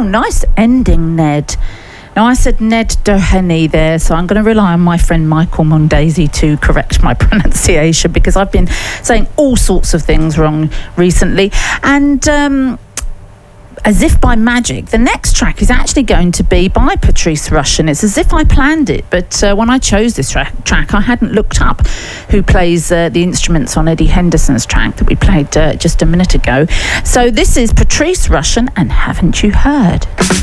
nice ending, Ned. Now, I said Ned Doheny there, so I'm going to rely on my friend Michael Mondesi to correct my pronunciation, because I've been saying all sorts of things wrong recently. And as if by magic, the next track is actually going to be by Patrice Rushen. It's as if I planned it, but when I chose this track, I hadn't looked up who plays the instruments on Eddie Henderson's track that we played just a minute ago. So this is Patrice Rushen and Haven't You Heard?